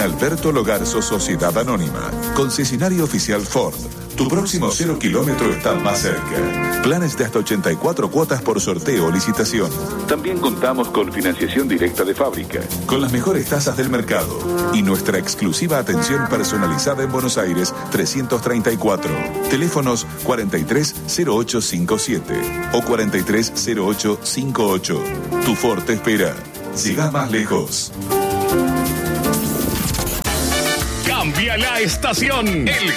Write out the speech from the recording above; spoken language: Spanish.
Alberto Logarzo Sociedad Anónima, concesionario oficial Ford. Tu próximo 0 kilómetro está más cerca. Planes de hasta 84 cuotas por sorteo o licitación. También contamos con financiación directa de fábrica, con las mejores tasas del mercado y nuestra exclusiva atención personalizada en Buenos Aires 334. Teléfonos 430857 o 430858. Tu Ford te espera. Llega más lejos. Cambia la estación. El